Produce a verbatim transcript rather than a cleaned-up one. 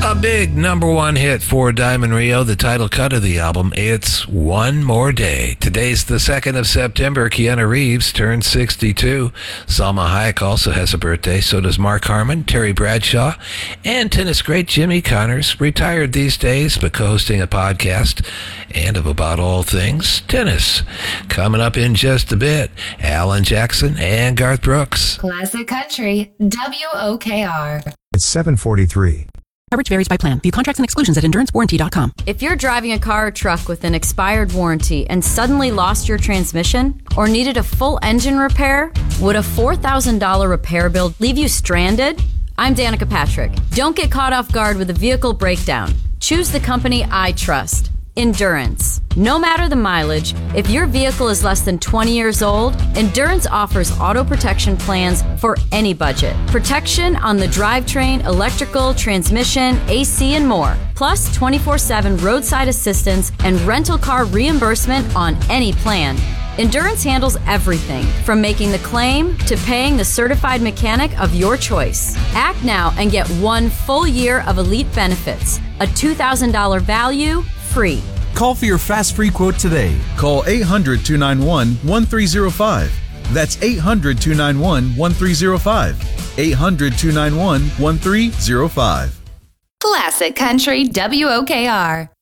A big number one hit for Diamond Rio, the title cut of the album, It's One More Day. Today's the second of September. Keanu Reeves turns sixty-two. Salma Hayek also has a birthday. So does Mark Harmon, Terry Bradshaw, and tennis great Jimmy Connors, retired these days, but co-hosting a podcast and of about all things tennis. Coming up in just a bit, Alan Jackson and Garth Brooks. Classic Country, W O K R. It's seven forty-three. Coverage varies by plan. View contracts and exclusions at endurance warranty dot com. If you're driving a car or truck with an expired warranty and suddenly lost your transmission or needed a full engine repair, would a four thousand dollars repair bill leave you stranded? I'm Danica Patrick. Don't get caught off guard with a vehicle breakdown. Choose the company I trust. Endurance. No matter the mileage, if your vehicle is less than twenty years old, Endurance offers auto protection plans for any budget. Protection on the drivetrain, electrical, transmission, A C, and more. Plus twenty-four seven roadside assistance and rental car reimbursement on any plan. Endurance handles everything from making the claim to paying the certified mechanic of your choice. Act now and get one full year of elite benefits. A two thousand dollars value, free. Call for your fast free quote today. Call eight hundred, two nine one, one three zero five. That's eight hundred, two nine one, one three zero five. eight hundred, two nine one, one three zero five. Classic Country, W O K R.